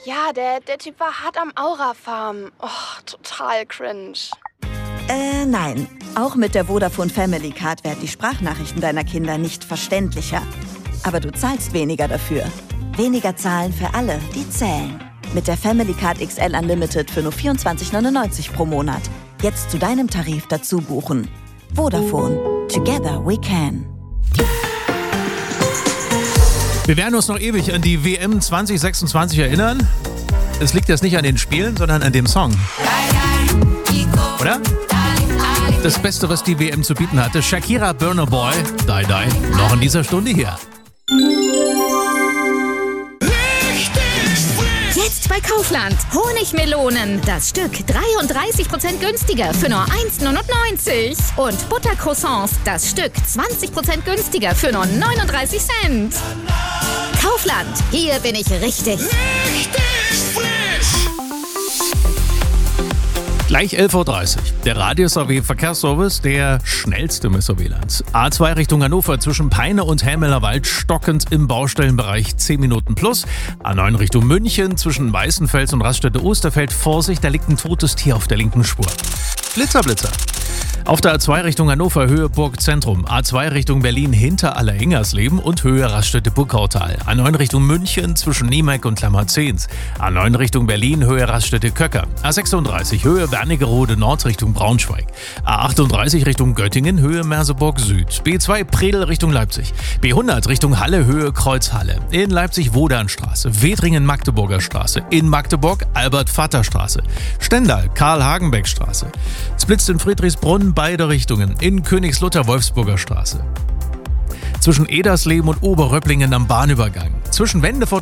Ja, der Typ war hart am Aura-Farmen. Oh, total cringe. Nein. Auch mit der Vodafone Family Card werden die Sprachnachrichten deiner Kinder nicht verständlicher. Aber du zahlst weniger dafür. Weniger zahlen für alle, die zählen. Mit der Family Card XL Unlimited für nur 24,99 pro Monat. Jetzt zu deinem Tarif dazu buchen. Vodafone. Together we can. Wir werden uns noch ewig an die WM 2026 erinnern. Es liegt jetzt nicht an den Spielen, sondern an dem Song. Oder? Das Beste, was die WM zu bieten hatte. Shakira, Burna Boy, Die Die, noch in dieser Stunde hier. Jetzt bei Kaufland. Honigmelonen. Das Stück 33% günstiger für nur 1,99. Und Buttercroissants. Das Stück 20% günstiger für nur 39 Cent. Kaufland. Hier bin ich richtig. Gleich 11.30 Uhr. Der Radius AW Verkehrsservice, der schnellste im SOW-Land. A2 Richtung Hannover zwischen Peine und Hämellerwald stockend im Baustellenbereich 10 Minuten plus. A9 Richtung München zwischen Weißenfels und Raststätte Osterfeld. Vorsicht, da liegt ein totes Tier auf der linken Spur. Blitzer. Auf der A2 Richtung Hannover, Höhe Burgzentrum. A2 Richtung Berlin hinter Allerengersleben und Höhe Raststätte Burgautal. A9 Richtung München zwischen Niemeck und Lammerzehns. A9 Richtung Berlin, Höhe Raststätte Köcker. A36 Höhe Wernigerode Nord Richtung Braunschweig. A38 Richtung Göttingen, Höhe Merseburg Süd. B2 Predel Richtung Leipzig. B100 Richtung Halle, Höhe Kreuzhalle. In Leipzig Wodanstraße. Wedringen Magdeburger Straße. In Magdeburg Albert-Vater-Straße. Stendal Karl-Hagenbeck-Straße. Es blitzt in Friedrichsbrunn beide Richtungen. In Königslutter Wolfsburger Straße. Zwischen Edersleben und Oberröpplingen am Bahnübergang. Zwischen Wendefort